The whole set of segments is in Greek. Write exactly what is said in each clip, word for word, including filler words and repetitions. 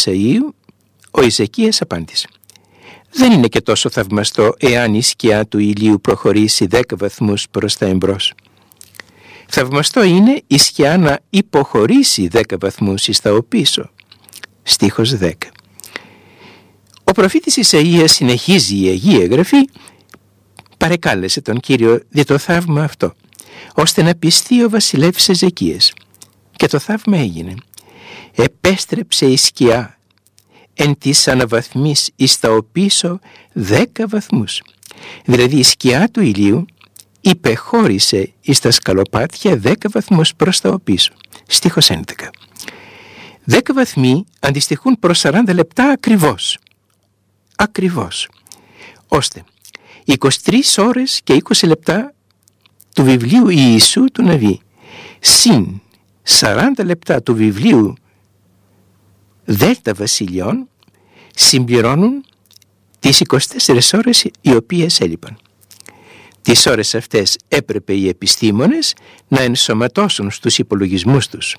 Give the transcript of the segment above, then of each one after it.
Ισαΐου, ο Εζεκίας απάντησε: «Δεν είναι και τόσο θαυμαστό εάν η σκιά του ηλίου προχωρήσει δέκα βαθμούς προς τα εμπρός. Θαυμαστό είναι η σκιά να υποχωρήσει δέκα βαθμούς εις τα οπίσω». Στίχος δέκα. Ο προφήτης Ισαΐας, συνεχίζει η Αγία Γραφή, παρεκάλεσε τον Κύριο δι' το θαύμα αυτό, ώστε να πιστεί ο βασιλεύς Εζεκίας. Και το θαύμα έγινε. Επέστρεψε η σκιά εν της αναβαθμής εις τα οπίσω δέκα βαθμούς. Δηλαδή η σκιά του ηλίου υπεχώρησε εις τα σκαλοπάτια δέκα βαθμούς προς τα οπίσω. Στίχος έντεκα. Δέκα βαθμοί αντιστοιχούν προς σαράντα λεπτά ακριβώς. Ακριβώς. Ώστε είκοσι τρεις ώρες και είκοσι λεπτά του βιβλίου Ιησού του Ναβί συν σαράντα λεπτά του βιβλίου Δέλτα Βασιλειών συμπληρώνουν τις είκοσι τέσσερις ώρες οι οποίες έλειπαν. Τις ώρες αυτές έπρεπε οι επιστήμονες να ενσωματώσουν στους υπολογισμούς τους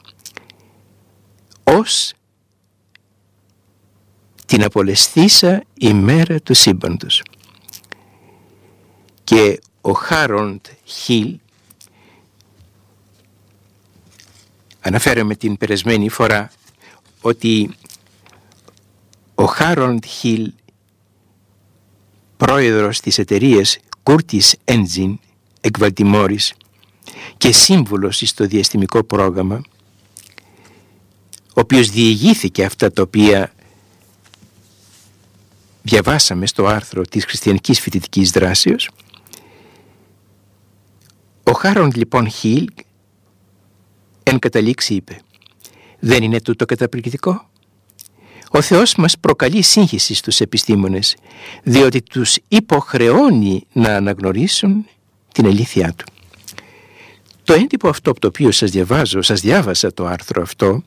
ως την απολεσθήσα ημέρα του σύμπαντος. Και ο Χάρολντ Χιλ, αναφέραμε την περασμένη φορά ότι ο Χάρολντ Χιλ, πρόεδρος της εταιρείας Curtis Engine εκ Βαλτιμόρης και σύμβουλος στο διαστημικό πρόγραμμα, ο οποίος διηγήθηκε αυτά τα οποία διαβάσαμε στο άρθρο της Χριστιανικής Φοιτητικής Δράσεως, ο Χάρολντ λοιπόν Χιλ εν καταλήξει είπε: «Δεν είναι τούτο καταπληκτικό? Ο Θεός μας προκαλεί σύγχυση στους επιστήμονες, διότι τους υποχρεώνει να αναγνωρίσουν την αλήθειά του». Το έντυπο αυτό από το οποίο σας διαβάζω, σας διάβασα το άρθρο αυτό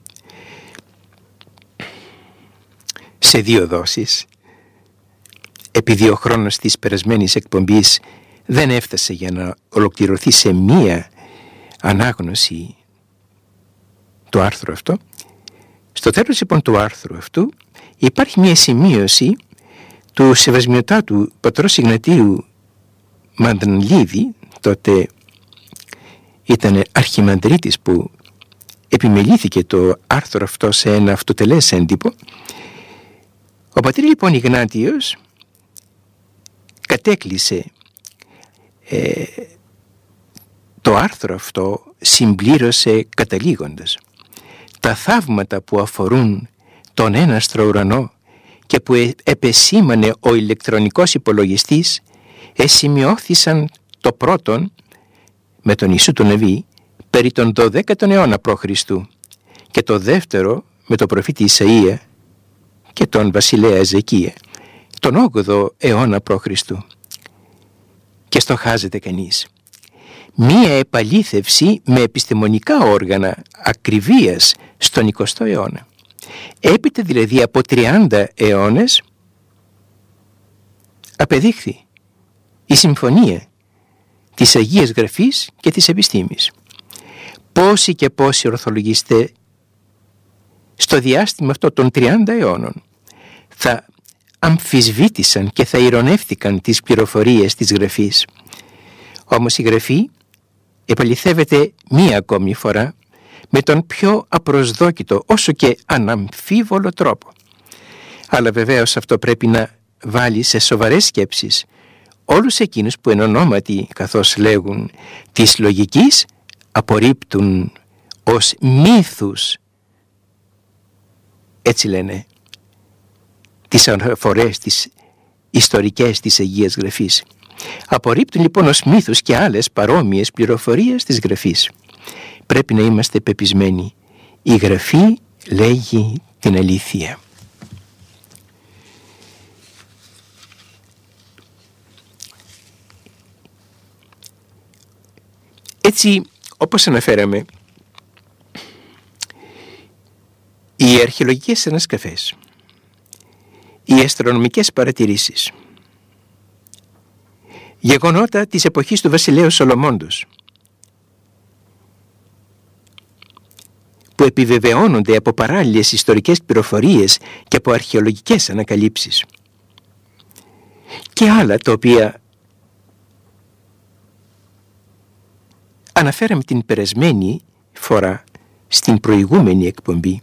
σε δύο δόσεις, επειδή ο χρόνος της περασμένης εκπομπής δεν έφτασε για να ολοκληρωθεί σε μία ανάγνωση το άρθρο αυτό. Στο τέλος λοιπόν του άρθρου αυτού υπάρχει μία σημείωση του Σεβασμιωτάτου πατρός Ιγνατίου Μαντανλίδη, τότε ήταν αρχιμανδρίτης που επιμελήθηκε το άρθρο αυτό σε ένα αυτοτελές έντυπο. Ο πατήρ λοιπόν Ιγνάτιος κατέκλυσε ε, το άρθρο αυτό, συμπλήρωσε καταλήγοντας: «Τα θαύματα που αφορούν τον έναστρο ουρανό και που επεσήμανε ο ηλεκτρονικός υπολογιστής εσημειώθησαν το πρώτον με τον Ιησού τον Ναβί περί τον δωδέκατον αιώνα π.Χ. και το δεύτερο με τον προφήτη Ισαΐα και τον βασιλέα Εζεκία τον όγδοο αιώνα π.Χ. Και στοχάζεται κανείς μία επαλήθευση με επιστημονικά όργανα ακριβίας στον εικοστό αιώνα. Έπειτα δηλαδή από τριάντα αιώνες απεδείχθη η συμφωνία της Αγίας Γραφής και της επιστήμης. Πόσοι και πόσοι ορθολογιστές στο διάστημα αυτό των τριάντα αιώνων θα αμφισβήτησαν και θα ειρωνεύτηκαν τις πληροφορίες της Γραφής. Όμως η Γραφή επαληθεύεται μία ακόμη φορά με τον πιο απροσδόκητο όσο και αναμφίβολο τρόπο. Αλλά βεβαίως αυτό πρέπει να βάλει σε σοβαρές σκέψεις όλους εκείνους που εν ονόματι, καθώς λέγουν, της λογικής απορρίπτουν ως μύθους, έτσι λένε, τις αναφορές, τις ιστορικές της Αγίας Γραφής. Απορρίπτουν λοιπόν ως μύθους και άλλες παρόμοιες πληροφορίες της Γραφής. Πρέπει να είμαστε πεπισμένοι. Η Γραφή λέγει την αλήθεια. Έτσι, όπως αναφέραμε, οι αρχαιολογικές ανασκαφές, οι αστρονομικές παρατηρήσεις, γεγονότα της εποχής του βασιλέου Σολομώντος, που επιβεβαιώνονται από παράλληλες ιστορικές πληροφορίες και από αρχαιολογικές ανακαλύψεις. Και άλλα τα οποία αναφέραμε την περασμένη φορά στην προηγούμενη εκπομπή,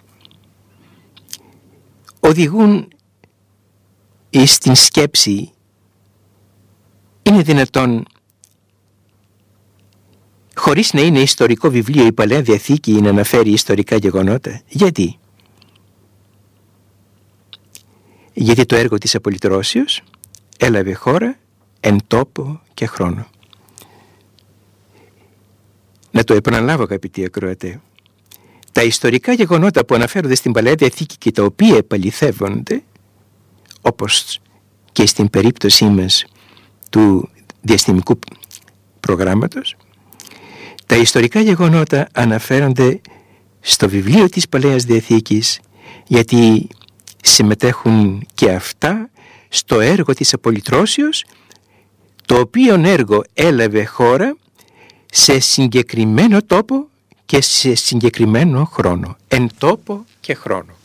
οδηγούν στην σκέψη: είναι δυνατόν χωρίς να είναι ιστορικό βιβλίο η Παλαιά Διαθήκη να αναφέρει ιστορικά γεγονότα? Γιατί? Γιατί το έργο της απολυτρώσεως έλαβε χώρα εν τόπο και χρόνο. Να το επαναλάβω, αγαπητοί ακροατέ. Τα ιστορικά γεγονότα που αναφέρονται στην Παλαιά Διαθήκη και τα οποία επαληθεύονται, όπως και στην περίπτωσή μας του διαστημικού προγράμματος, τα ιστορικά γεγονότα αναφέρονται στο βιβλίο της Παλαιάς Διαθήκης, γιατί συμμετέχουν και αυτά στο έργο της απολυτρώσεως, το οποίο έργο έλαβε χώρα σε συγκεκριμένο τόπο και σε συγκεκριμένο χρόνο, εν τόπο και χρόνο.